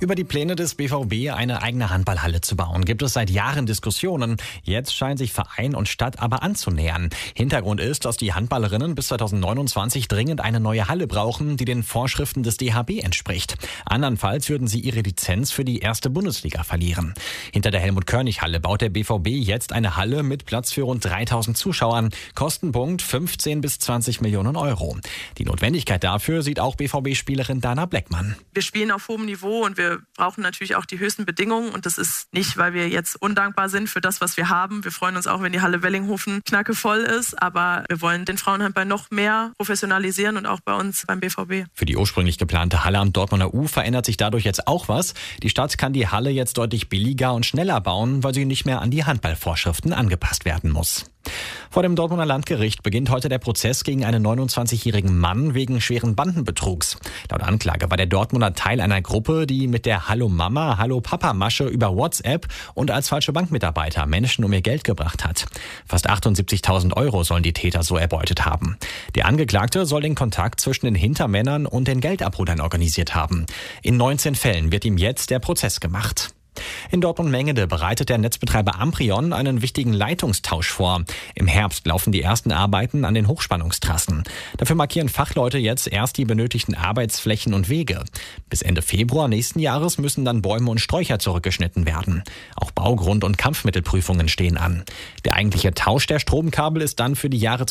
Über die Pläne des BVB, eine eigene Handballhalle zu bauen, gibt es seit Jahren Diskussionen. Jetzt scheinen sich Verein und Stadt aber anzunähern. Hintergrund ist, dass die Handballerinnen bis 2029 dringend eine neue Halle brauchen, die den Vorschriften des DHB entspricht. Andernfalls würden sie ihre Lizenz für die erste Bundesliga verlieren. Hinter der Helmut-Körnig-Halle baut der BVB jetzt eine Halle mit Platz für rund 3000 Zuschauern. Kostenpunkt 15 bis 20 Millionen Euro. Die Notwendigkeit dafür sieht auch BVB-Spielerin Dana Bleckmann. Wir spielen auf hohem Niveau und wir brauchen natürlich auch die höchsten Bedingungen. Und das ist nicht, weil wir jetzt undankbar sind für das, was wir haben. Wir freuen uns auch, wenn die Halle Wellinghofen knackevoll ist. Aber wir wollen den Frauenhandball noch mehr professionalisieren und auch bei uns beim BVB. Für die ursprünglich geplante Halle am Dortmunder U verändert sich dadurch jetzt auch was. Die Stadt kann die Halle jetzt deutlich billiger und schneller bauen, weil sie nicht mehr an die Handballvorschriften angepasst werden muss. Vor dem Dortmunder Landgericht beginnt heute der Prozess gegen einen 29-jährigen Mann wegen schweren Bandenbetrugs. Laut Anklage war der Dortmunder Teil einer Gruppe, die mit der Hallo Mama, Hallo Papa Masche über WhatsApp und als falsche Bankmitarbeiter Menschen um ihr Geld gebracht hat. Fast 78.000 Euro sollen die Täter so erbeutet haben. Der Angeklagte soll den Kontakt zwischen den Hintermännern und den Geldabholern organisiert haben. In 19 Fällen wird ihm jetzt der Prozess gemacht. In Dortmund-Mengede bereitet der Netzbetreiber Amprion einen wichtigen Leitungstausch vor. Im Herbst laufen die ersten Arbeiten an den Hochspannungstrassen. Dafür markieren Fachleute jetzt erst die benötigten Arbeitsflächen und Wege. Bis Ende Februar nächsten Jahres müssen dann Bäume und Sträucher zurückgeschnitten werden. Auch Baugrund- und Kampfmittelprüfungen stehen an. Der eigentliche Tausch der Stromkabel ist dann für die Jahre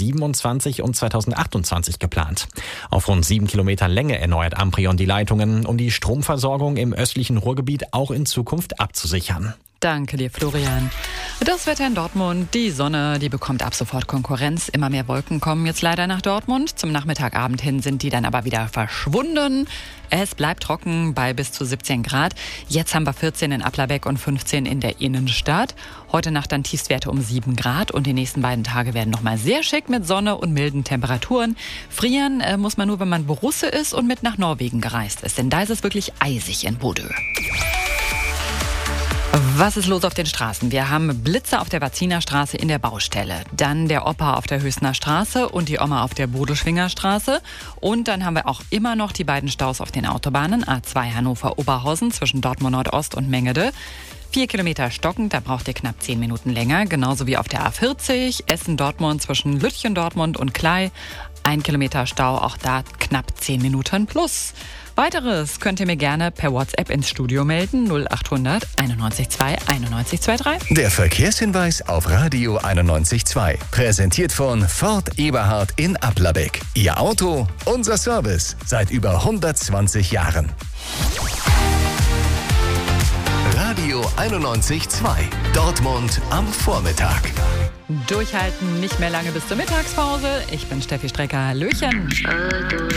2027 und 2028 geplant. Auf rund 7 Kilometern Länge erneuert Amprion die Leitungen, um die Stromversorgung im östlichen Ruhrgebiet auch in Zukunft abzusichern. Danke dir, Florian. Das Wetter in Dortmund, die Sonne, die bekommt ab sofort Konkurrenz. Immer mehr Wolken kommen jetzt leider nach Dortmund. Zum Nachmittagabend hin sind die dann aber wieder verschwunden. Es bleibt trocken bei bis zu 17 Grad. Jetzt haben wir 14 in Applerbeck und 15 in der Innenstadt. Heute Nacht dann Tiefstwerte um 7 Grad und die nächsten beiden Tage werden nochmal sehr schick mit Sonne und milden Temperaturen. Frieren muss man nur, wenn man Borusse ist und mit nach Norwegen gereist ist, denn da ist es wirklich eisig in Bodø. Was ist los auf den Straßen? Wir haben Blitzer auf der Vazinerstraße in der Baustelle. Dann der Opa auf der Höchstner Straße und die Oma auf der Bodeschwinger Straße. Und dann haben wir auch immer noch die beiden Staus auf den Autobahnen. A2 Hannover-Oberhausen zwischen Dortmund Nordost und Mengede. 4 Kilometer stockend, da braucht ihr knapp 10 Minuten länger. Genauso wie auf der A40 Essen-Dortmund zwischen Lütchen-Dortmund und Klei. 1 Kilometer Stau, auch da knapp 10 Minuten plus. Weiteres könnt ihr mir gerne per WhatsApp ins Studio melden. 0800 91 2 91 23. Der Verkehrshinweis auf Radio 91.2. Präsentiert von Ford Eberhard in Applerbeck. Ihr Auto, unser Service. Seit über 120 Jahren. Radio 91.2. Dortmund am Vormittag. Durchhalten, nicht mehr lange bis zur Mittagspause. Ich bin Steffi Strecker. Hallöchen.